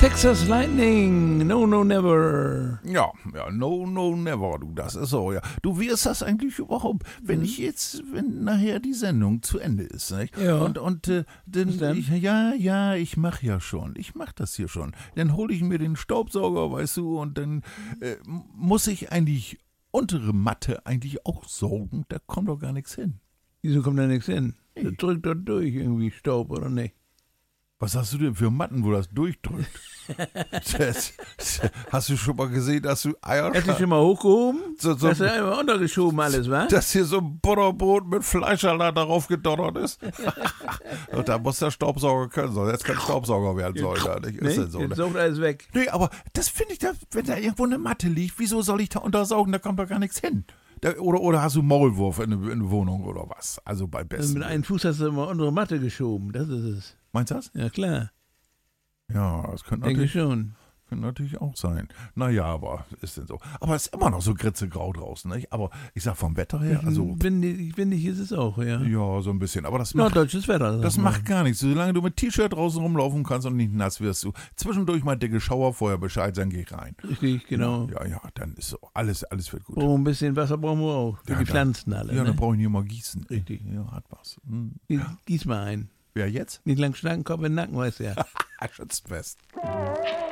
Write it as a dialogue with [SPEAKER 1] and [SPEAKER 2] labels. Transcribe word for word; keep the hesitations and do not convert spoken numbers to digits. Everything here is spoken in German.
[SPEAKER 1] Texas Lightning, no, no, never.
[SPEAKER 2] Ja, ja, no, no, never, du, das ist so, ja. Du, wie ist das eigentlich überhaupt, wenn
[SPEAKER 1] Mhm.
[SPEAKER 2] ich jetzt, wenn nachher die Sendung zu Ende ist, nicht?
[SPEAKER 1] Ja.
[SPEAKER 2] Und, und, äh, dann,
[SPEAKER 1] Was denn?
[SPEAKER 2] ich, ja, ja, ich mach ja schon, ich mach das hier schon. Dann hole ich mir den Staubsauger, weißt du, und dann äh, muss ich eigentlich untere Matte eigentlich auch saugen, da kommt doch gar nichts hin.
[SPEAKER 1] Wieso kommt da nichts hin?
[SPEAKER 2] Nee.
[SPEAKER 1] Das drückt dort durch irgendwie Staub, oder nicht?
[SPEAKER 2] Was hast du denn für Matten, wo das durchdrückt? das, hast du schon mal gesehen, dass du Eier
[SPEAKER 1] Hast du schon mal hochgehoben?
[SPEAKER 2] So- so-
[SPEAKER 1] Hast du einmal untergeschoben alles, wa?
[SPEAKER 2] dass hier so ein Butterbrot mit Fleischsalat darauf gedonnert ist. Und da muss der Staubsauger können, sonst jetzt kein Staubsauger werden soll. Ja, nicht? Ist
[SPEAKER 1] Nee,
[SPEAKER 2] denn so,
[SPEAKER 1] jetzt
[SPEAKER 2] ne?
[SPEAKER 1] saugt alles weg.
[SPEAKER 2] Nee, aber das finde ich, da, wenn da irgendwo eine Matte liegt, wieso soll ich da untersaugen? Da kommt doch gar nichts hin. Da, oder, oder hast du Maulwurf in der in der Wohnung oder was? Also bei
[SPEAKER 1] Also
[SPEAKER 2] besten.
[SPEAKER 1] mit einem Fuß hast du immer untere Matte geschoben, das ist es.
[SPEAKER 2] Meinst du das?
[SPEAKER 1] Ja, klar,
[SPEAKER 2] Ja, das könnte
[SPEAKER 1] denke
[SPEAKER 2] natürlich,
[SPEAKER 1] schon.
[SPEAKER 2] könnte natürlich auch sein. Naja, aber ist denn so. Aber es ist immer noch so gritzegrau draußen, nicht? Aber ich sag vom Wetter her, also
[SPEAKER 1] Windig, windig ist es auch, ja.
[SPEAKER 2] ja, so ein bisschen. Aber das macht
[SPEAKER 1] Norddeutsches Wetter. sag
[SPEAKER 2] Das
[SPEAKER 1] mal.
[SPEAKER 2] macht gar nichts. Solange du mit T-Shirt draußen rumlaufen kannst und nicht nass wirst, du zwischendurch mal dicke Schauer, vorher Bescheid, dann geh rein.
[SPEAKER 1] Richtig, genau.
[SPEAKER 2] Ja, ja, dann ist so. Alles, alles wird gut.
[SPEAKER 1] Oh, ein bisschen Wasser brauchen wir auch. Für
[SPEAKER 2] Ja,
[SPEAKER 1] die
[SPEAKER 2] da-
[SPEAKER 1] Pflanzen alle.
[SPEAKER 2] Ja,
[SPEAKER 1] ne?
[SPEAKER 2] dann brauche ich nicht mal gießen.
[SPEAKER 1] Richtig.
[SPEAKER 2] Ja, hat was. Hm.
[SPEAKER 1] Gieß mal ein.
[SPEAKER 2] Wer jetzt?
[SPEAKER 1] Nicht lang schnacken, Kopf in den Nacken, weißt du ja.
[SPEAKER 2] Schützt fest.